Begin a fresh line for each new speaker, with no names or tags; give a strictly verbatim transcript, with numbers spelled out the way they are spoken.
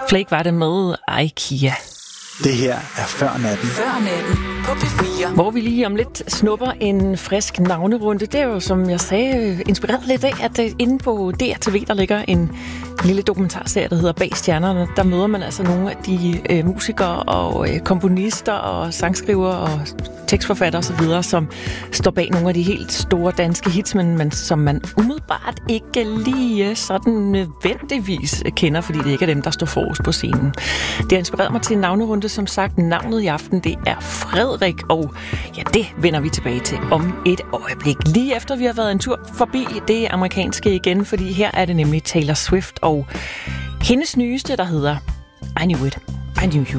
Flake var det med IKEA.
Det her er Før Natten.
Før Natten på P fire.
Hvor vi lige om lidt snupper en frisk navnerunde. Det er jo, som jeg sagde, inspireret lidt af, at inde på D R T V, der ligger en lille dokumentarserie, der hedder Bag Stjernerne. Der møder man altså nogle af de øh, musikere og øh, komponister og sangskrivere og tekstforfattere osv., som står bag nogle af de helt store danske hits, men, men som man umiddelbart ikke lige sådan nødvendigvis kender, fordi det ikke er dem, der står forrest på scenen. Det har inspireret mig til en navnerunde. Som sagt, navnet i aften, det er Frederik, og ja, det vender vi tilbage til om et øjeblik. Lige efter vi har været en tur forbi det amerikanske igen, fordi her er det nemlig Taylor Swift og hendes nyeste, der hedder I Knew It, I Knew You.